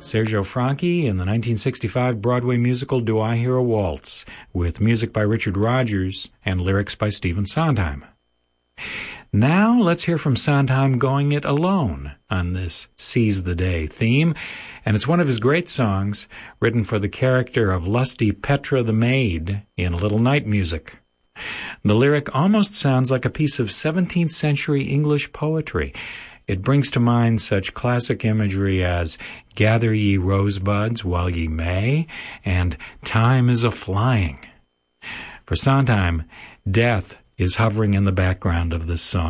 Sergio Franchi in the 1965 Broadway musical Do I Hear a Waltz, with music by Richard Rodgers and lyrics by Stephen Sondheim. Now let's hear from Sondheim going it alone on this Seize the Day theme, and it's one of his great songs written for the character of lusty Petra the maid in Little Night Music. The lyric almost sounds like a piece of 17th century English poetry. It brings to mind such classic imagery as "Gather ye rosebuds while ye may" and "Time is a-flying." For Sondheim, death is hovering in the background of this song.